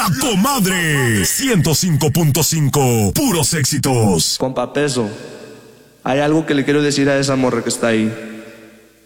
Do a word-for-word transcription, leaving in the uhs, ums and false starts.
La Comadre ciento cinco punto cinco, puros éxitos. Compa Peso, hay algo que le quiero decir a esa morra que está ahí.